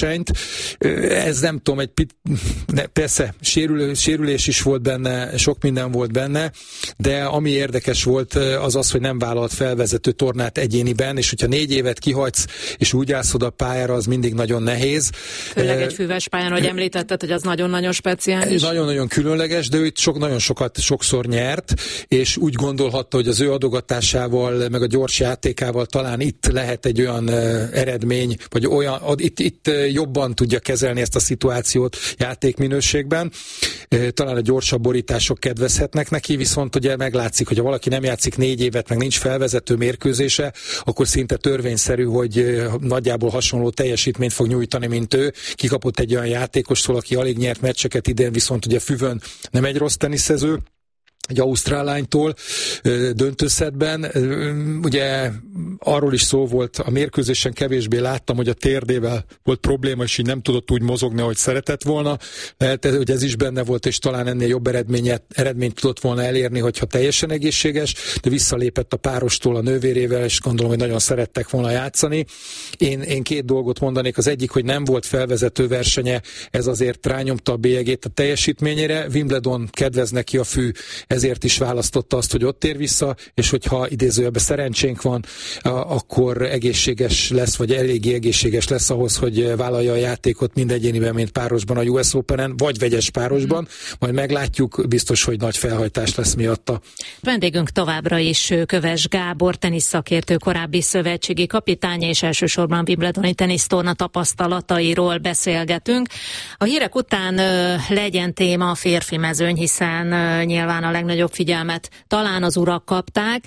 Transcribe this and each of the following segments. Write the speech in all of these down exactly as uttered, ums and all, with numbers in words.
versenyt. Ez nem tudom, egy pit, ne, persze sérül, sérülés is volt benne, sok minden volt benne, de ami érdekes volt, az az, hogy nem vállalt felvezető tornát egyéniben, és hogyha négy évet kihagysz, és úgy állsz oda a pályára, az mindig nagyon nehéz. Főleg egy füves pályán, hogy említetted, hogy az nagyon-nagyon speciális. Nagyon-nagyon különleges, de ő itt sok, nagyon sokat, sokszor nyert, és úgy gondolhatta, hogy az ő adogatásával, meg a gyors játékával talán itt lehet egy olyan eredmény, vagy olyan, itt, itt jobban tudja kezelni ezt a szituációt játékminőségben. Talán a gyorsabb borítások kedvezhetnek neki, viszont ugye meglátszik, hogy ha valaki nem játszik négy évet, meg nincs felvezető mérkőzése, akkor szinte törvényszerű, hogy nagyjából hasonló teljesítményt fog nyújtani, mint ő. Kikapott egy olyan játékostól, aki alig nyert meccseket idén, viszont ugye Füvön nem egy rossz teniszező, egy ausztrál lánytól döntőszetben. Ugye arról is szó volt, a mérkőzésen kevésbé láttam, hogy a térdével volt probléma, és így nem tudott úgy mozogni, ahogy szeretett volna. Lehet, hogy ez is benne volt, és talán ennél jobb eredményet, eredményt tudott volna elérni, hogyha teljesen egészséges, de visszalépett a párostól a nővérével, és gondolom, hogy nagyon szerettek volna játszani. Én, én két dolgot mondanék. Az egyik, hogy nem volt felvezető versenye, ez azért rányomta a bélyegét a teljesítményére. Wimbledon kedvez neki a fű, ezért is választotta azt, hogy ott ér vissza, és hogyha idézőjelben szerencsénk van, akkor egészséges lesz, vagy eléggé egészséges lesz ahhoz, hogy vállalja a játékot mind egyéniben, mint párosban a U S Openen, vagy vegyes párosban, majd meglátjuk, biztos, hogy nagy felhajtás lesz miatta. Vendégünk továbbra is Köves Gábor, teniszszakértő, korábbi szövetségi kapitány, és elsősorban Wimbledoni tenisztorna tapasztalatairól beszélgetünk. A hírek után legyen téma a férfi mezőny, hiszen nyilván a legnagyobb figyelmet talán az urak kapták.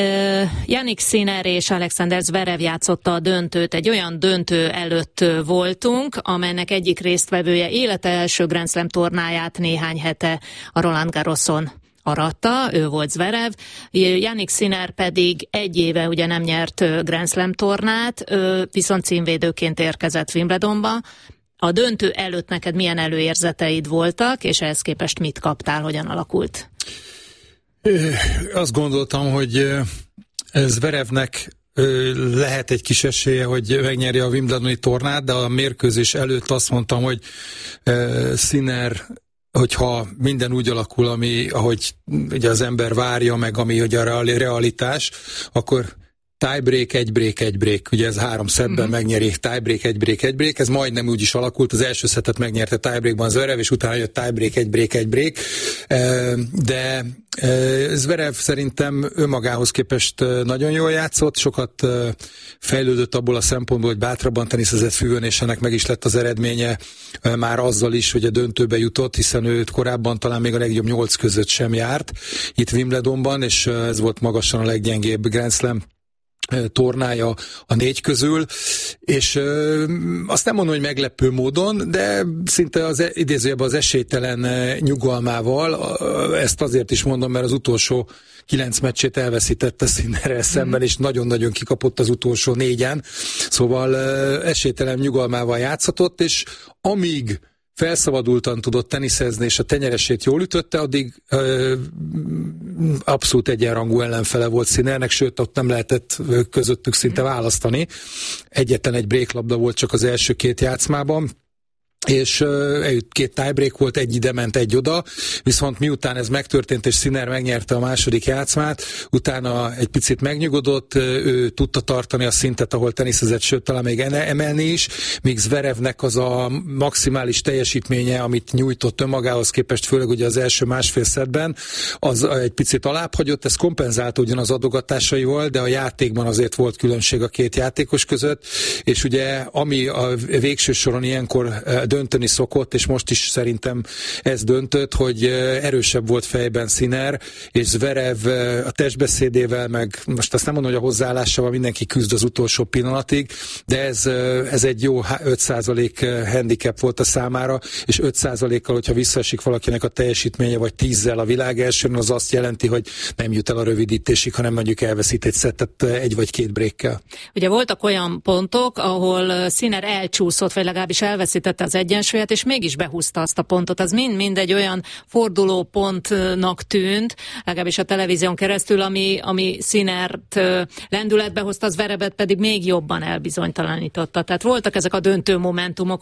Jannik Sinner és Alexander Zverev játszotta a döntőt. Egy olyan döntő előtt voltunk, amelynek egyik résztvevője élete első Grand Slam tornáját néhány hete a Roland Garroson aratta, ő volt Zverev. Jannik Sinner pedig egy éve ugye nem nyert Grand Slam tornát, viszont címvédőként érkezett Wimbledonba. A döntő előtt neked milyen előérzeteid voltak, és ehhez képest mit kaptál, hogyan alakult? Azt gondoltam, hogy Zverevnek lehet egy kis esélye, hogy megnyerje a Wimbledoni tornát, de a mérkőzés előtt azt mondtam, hogy Sinner, hogyha minden úgy alakul, ami, ahogy ugye az ember várja, meg ami ugye a realitás, akkor tiebreak, egy break, egy break. Ugye ez három szettben uh-huh. megnyeri tiebreak, egy break, egy break. Ez majdnem úgy is alakult. Az első szettet megnyerte tiebreakban Zverev, és utána jött tiebreak, egy break, egy break. De Zverev szerintem önmagához képest nagyon jól játszott, sokat fejlődött abból a szempontból, hogy bátrabban teniszezett Füvön, és ennek meg is lett az eredménye már azzal is, hogy a döntőbe jutott, hiszen őt korábban talán még a legjobb nyolc között sem járt itt Wimbledonban, és ez volt magasan a leggyengébb Grand Slam tornája a négy közül, és ö, azt nem mondom, hogy meglepő módon, de szinte az idézőjében az esélytelen nyugalmával, ezt azért is mondom, mert az utolsó kilenc meccsét elveszítette Sinnerrel szemben, mm. és nagyon-nagyon kikapott az utolsó négyen, szóval ö, esélytelen nyugalmával játszhatott, és amíg felszabadultan tudott teniszezni, és a tenyeresét jól ütötte, addig ö, abszolút egyenrangú ellenfele volt Sinnernek, sőt, ott nem lehetett közöttük szinte választani. Egyetlen egy breaklabda volt csak az első két játszmában, és uh, két tiebreak volt, egy ide ment, egy oda, viszont miután ez megtörtént, és Sinner megnyerte a második játszmát, utána egy picit megnyugodott, ő tudta tartani a szintet, ahol teniszezett, sőt, talán még emelni is, míg Zverevnek az a maximális teljesítménye, amit nyújtott önmagához képest, főleg ugye az első másfél szettben, az egy picit alább hagyott, ez kompenzálta ugyan az adogatásaival, de a játékban azért volt különbség a két játékos között, és ugye ami a végső soron ilyenkor dönteni szokott, és most is szerintem ez döntött, hogy erősebb volt fejben Sinner, és Zverev a testbeszédével, meg most azt nem mondom, hogy a hozzáállásával mindenki küzd az utolsó pillanatig, de ez, ez egy jó öt százalék handicap volt a számára, és öt százalékkal, hogyha visszaesik valakinek a teljesítménye, vagy tízzel a világ elsőn, az azt jelenti, hogy nem jut el a rövidítésig, hanem mondjuk elveszít egy szettet egy vagy két breakkel. Ugye voltak olyan pontok, ahol Sinner elcsúszott, vagy legalábbis elveszítette az egyensúlyát, és mégis behúzta azt a pontot. Az mind-mind egy olyan fordulópontnak tűnt, legalábbis a televízión keresztül, ami, ami Sinnert lendületbe hozta, az Zverevet pedig még jobban elbizonytalanította. Tehát voltak ezek a döntő momentumok,